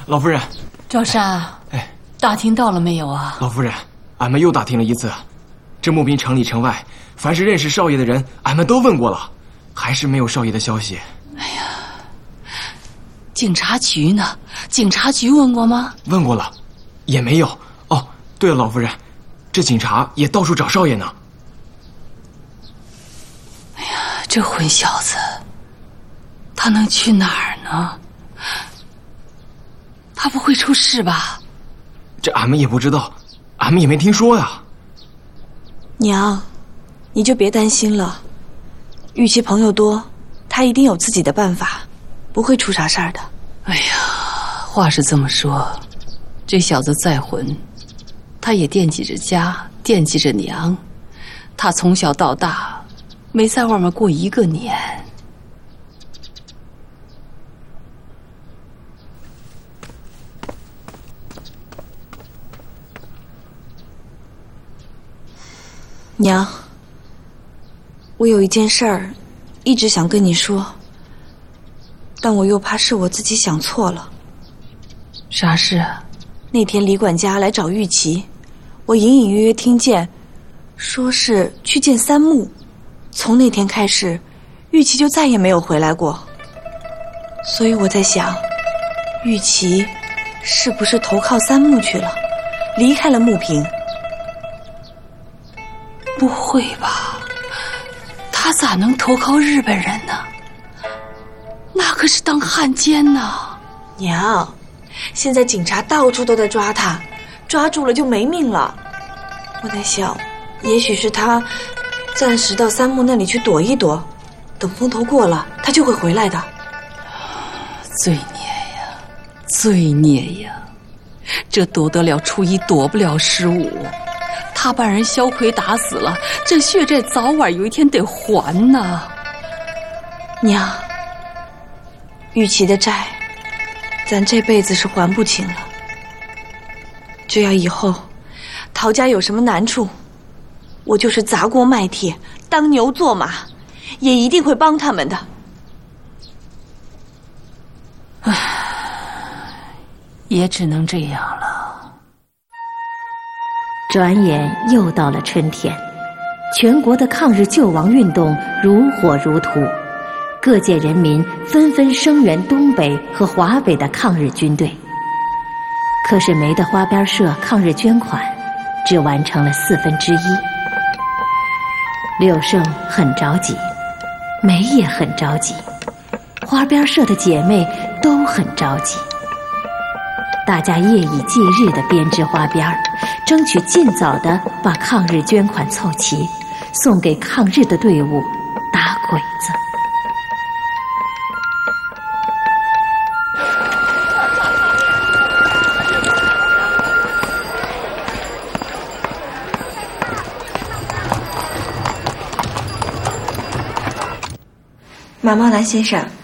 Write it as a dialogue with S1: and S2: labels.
S1: 老夫人，
S2: 赵山，打听到了没有啊？
S1: 老夫人，俺们又打听了一次，这牧兵城里城外，凡是认识少爷的人，俺们都问过了，还是没有少爷的消息。
S2: 哎呀，警察局呢？警察局问过吗？
S1: 问过了，也没有。哦，对了，老夫人，这警察也到处找少爷呢。
S2: 哎呀，这混小子，他能去哪儿呢？他不会出事吧？
S1: 这俺们也不知道，俺们也没听说呀。
S3: 娘，你就别担心了，玉琪朋友多，他一定有自己的办法，不会出啥事儿的。
S2: 哎呀，话是这么说，这小子再混，他也惦记着家，惦记着娘。他从小到大，没在外面过一个年。
S3: 娘，我有一件事儿，一直想跟你说，但我又怕是我自己想错了。
S2: 啥事啊？
S3: 那天李管家来找玉琪，我隐隐约约听见，说是去见三木。从那天开始，玉琪就再也没有回来过。所以我在想，玉琪是不是投靠三木去了，离开了木平？
S2: 不会吧？他咋能投靠日本人呢？那可是当汉奸呢！
S3: 娘，现在警察到处都在抓他，抓住了就没命了。我在想，也许是他暂时到三木那里去躲一躲，等风头过了，他就会回来的。
S2: 罪孽呀，罪孽呀！这躲得了初一，躲不了15。他把人萧奎打死了，这血债早晚有一天得还呐。
S3: 娘，玉琪的债，咱这辈子是还不清了。只要以后陶家有什么难处，我就是砸锅卖铁，当牛做马，也一定会帮他们的。
S2: 唉，也只能这样了。
S4: 转眼又到了春天，全国的抗日救亡运动如火如荼，各界人民纷纷声援东北和华北的抗日军队。可是梅的花边社抗日捐款只完成了1/4。柳胜很着急，梅也很着急，花边社的姐妹都很着急。大家夜以继日地编织花边，争取尽早地把抗日捐款凑齐，送给抗日的队伍打鬼子。
S3: 马茂南先生，